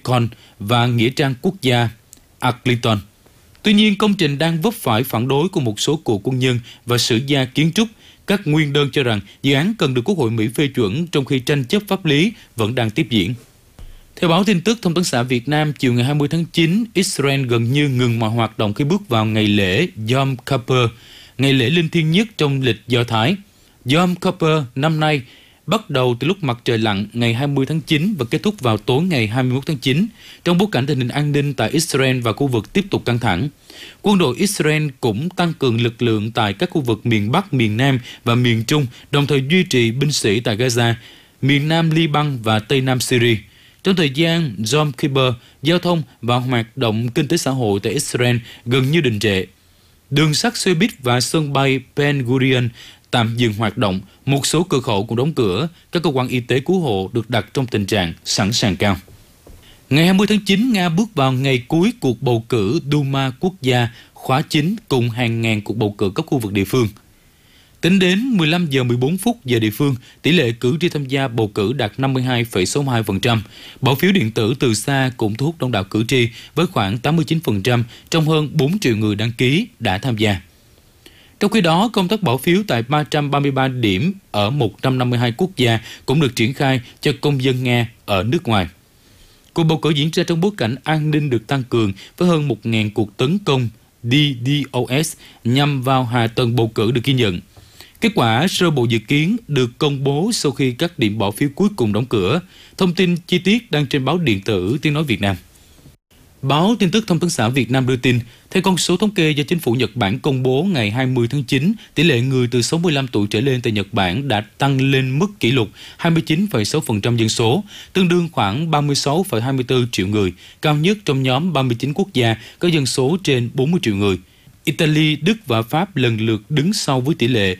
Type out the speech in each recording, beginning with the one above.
Mekong và Nghĩa trang quốc gia Arlington. Tuy nhiên, công trình đang vấp phải phản đối của một số cựu quân nhân và sử gia kiến trúc. Các nguyên đơn cho rằng dự án cần được Quốc hội Mỹ phê chuẩn, trong khi tranh chấp pháp lý vẫn đang tiếp diễn. Theo báo tin tức Thông tấn xã Việt Nam, chiều ngày 20 tháng 9, Israel gần như ngừng mọi hoạt động khi bước vào ngày lễ Yom Kippur, ngày lễ linh thiêng nhất trong lịch Do Thái. Yom Kippur năm nay bắt đầu từ lúc mặt trời lặn ngày 20 tháng 9 và kết thúc vào tối ngày 21 tháng 9, trong bối cảnh tình hình an ninh tại Israel và khu vực tiếp tục căng thẳng. Quân đội Israel cũng tăng cường lực lượng tại các khu vực miền Bắc, miền Nam và miền Trung, đồng thời duy trì binh sĩ tại Gaza, miền Nam Liban và Tây Nam Syria. Trong thời gian Yom Kippur, giao thông và hoạt động kinh tế xã hội tại Israel gần như đình trệ. Đường sắt, xe buýt và sân bay Ben Gurion tạm dừng hoạt động, một số cửa khẩu cũng đóng cửa, các cơ quan y tế cứu hộ được đặt trong tình trạng sẵn sàng cao. Ngày 20 tháng 9, Nga bước vào ngày cuối cuộc bầu cử Duma quốc gia khóa 9 cùng hàng ngàn cuộc bầu cử các khu vực địa phương. Tính đến 15 giờ 14 phút giờ địa phương, tỷ lệ cử tri tham gia bầu cử đạt 52,62%. Bỏ phiếu điện tử từ xa cũng thu hút đông đảo cử tri với khoảng 89% trong hơn 4 triệu người đăng ký đã tham gia. Trong khi đó, công tác bỏ phiếu tại 333 điểm ở 152 quốc gia cũng được triển khai cho công dân Nga ở nước ngoài. Cuộc bầu cử diễn ra trong bối cảnh an ninh được tăng cường với hơn 1.000 cuộc tấn công DDoS nhằm vào hạ tầng bầu cử được ghi nhận. Kết quả sơ bộ dự kiến được công bố sau khi các điểm bỏ phiếu cuối cùng đóng cửa. Thông tin chi tiết đăng trên báo điện tử Tiếng Nói Việt Nam. Báo tin tức Thông tấn xã Việt Nam đưa tin, theo con số thống kê do chính phủ Nhật Bản công bố ngày 20 tháng 9, tỷ lệ người từ 65 tuổi trở lên tại Nhật Bản đã tăng lên mức kỷ lục 29,6% dân số, tương đương khoảng 36,24 triệu người, cao nhất trong nhóm 39 quốc gia có dân số trên 40 triệu người. Italy, Đức và Pháp lần lượt đứng sau với tỷ lệ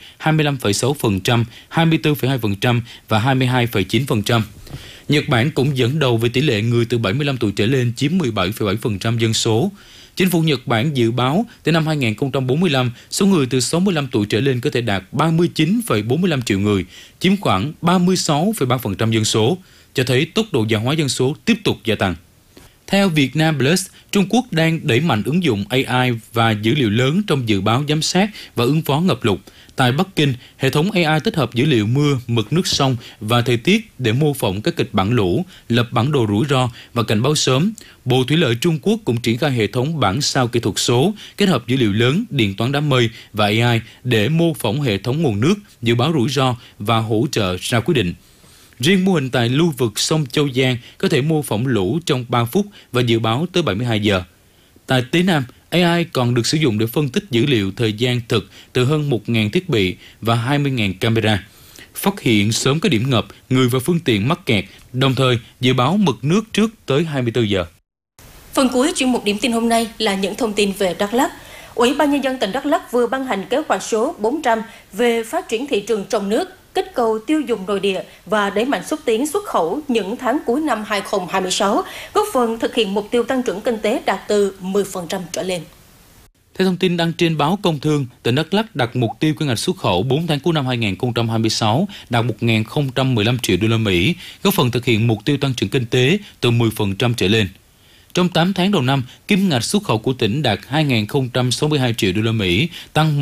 25,6%, 24,2% và 22,9%. Nhật Bản cũng dẫn đầu về tỷ lệ người từ 75 tuổi trở lên chiếm 17,7% dân số. Chính phủ Nhật Bản dự báo tới năm 2045, số người từ 65 tuổi trở lên có thể đạt 39,45 triệu người, chiếm khoảng 36,3% dân số, cho thấy tốc độ già hóa dân số tiếp tục gia tăng. Theo Vietnam Plus, Trung Quốc đang đẩy mạnh ứng dụng AI và dữ liệu lớn trong dự báo giám sát và ứng phó ngập lụt. Tại Bắc Kinh, hệ thống AI tích hợp dữ liệu mưa, mực nước sông và thời tiết để mô phỏng các kịch bản lũ, lập bản đồ rủi ro và cảnh báo sớm. Bộ Thủy lợi Trung Quốc cũng triển khai hệ thống bản sao kỹ thuật số, kết hợp dữ liệu lớn, điện toán đám mây và AI để mô phỏng hệ thống nguồn nước, dự báo rủi ro và hỗ trợ ra quyết định. Riêng mô hình tại lưu vực sông Châu Giang có thể mô phỏng lũ trong 3 phút và dự báo tới 72 giờ. Tại Tế Nam, AI còn được sử dụng để phân tích dữ liệu thời gian thực từ hơn 1.000 thiết bị và 20.000 camera, phát hiện sớm các điểm ngập, người và phương tiện mắc kẹt, đồng thời dự báo mực nước trước tới 24 giờ. Phần cuối chuyên mục điểm tin hôm nay là những thông tin về Đắk Lắk. Ủy ban Nhân dân tỉnh Đắk Lắk vừa ban hành kế hoạch số 400 về phát triển thị trường trong nước, kích cầu tiêu dùng nội địa và đẩy mạnh xúc tiến xuất khẩu những tháng cuối năm 2026, góp phần thực hiện mục tiêu tăng trưởng kinh tế đạt từ 10% trở lên. Theo thông tin đăng trên báo Công Thương, tỉnh Đắk Lắk đặt mục tiêu kim ngạch xuất khẩu 4 tháng cuối năm 2026 đạt 1.015 triệu đô la Mỹ, góp phần thực hiện mục tiêu tăng trưởng kinh tế từ 10% trở lên. Trong 8 tháng đầu năm, kim ngạch xuất khẩu của tỉnh đạt 2.062 triệu đô la Mỹ, tăng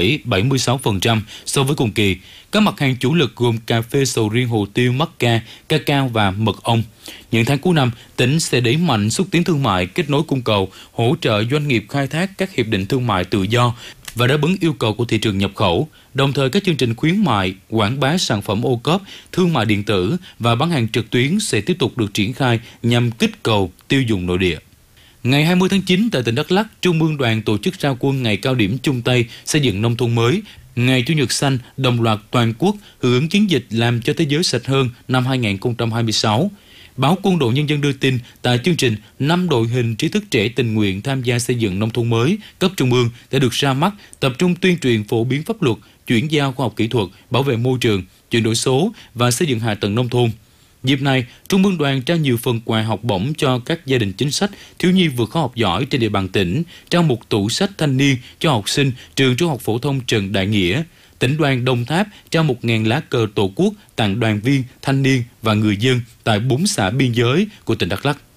1,76% so với cùng kỳ. Các mặt hàng chủ lực gồm cà phê, sầu riêng, hồ tiêu, mắc ca, cacao và mật ong. Những tháng cuối năm, tỉnh sẽ đẩy mạnh xúc tiến thương mại, kết nối cung cầu, hỗ trợ doanh nghiệp khai thác các hiệp định thương mại tự do và đáp ứng yêu cầu của thị trường nhập khẩu. Đồng thời, các chương trình khuyến mại, quảng bá sản phẩm ô cốp, thương mại điện tử và bán hàng trực tuyến sẽ tiếp tục được triển khai nhằm kích cầu tiêu dùng nội địa. Ngày 20 tháng 9 tại tỉnh Đắk Lắk, Trung ương Đoàn tổ chức ra quân ngày cao điểm chung tay xây dựng nông thôn mới, Ngày Chủ nhật xanh đồng loạt toàn quốc hưởng ứng chiến dịch làm cho thế giới sạch hơn năm 2026. Báo Quân đội Nhân dân đưa tin tại chương trình 5 đội hình trí thức trẻ tình nguyện tham gia xây dựng nông thôn mới cấp trung ương đã được ra mắt, tập trung tuyên truyền phổ biến pháp luật, chuyển giao khoa học kỹ thuật, bảo vệ môi trường, chuyển đổi số và xây dựng hạ tầng nông thôn. Dịp này, Trung ương Đoàn trao nhiều phần quà học bổng cho các gia đình chính sách, thiếu nhi vượt khó học giỏi trên địa bàn tỉnh, trao một tủ sách thanh niên cho học sinh trường Trung học phổ thông Trần Đại Nghĩa. Tỉnh đoàn Đồng Tháp trao 1.000 lá cờ Tổ quốc tặng đoàn viên, thanh niên và người dân tại 4 xã biên giới của tỉnh Đắk Lắk.